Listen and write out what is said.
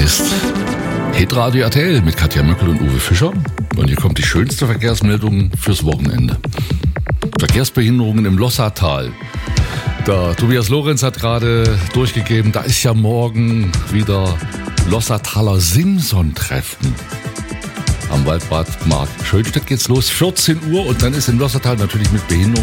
ist Hitradio RTL mit Katja Möckel und Uwe Fischer. Und hier kommt die schönste Verkehrsmeldung fürs Wochenende. Verkehrsbehinderungen im Lossatal. Der Tobias Lorenz hat gerade durchgegeben, da ist ja morgen wieder Lossataler Simson-Treffen. Am Waldbad Markt Schönstedt geht's los, 14 Uhr, und dann ist im Lossatal natürlich mit Behinderung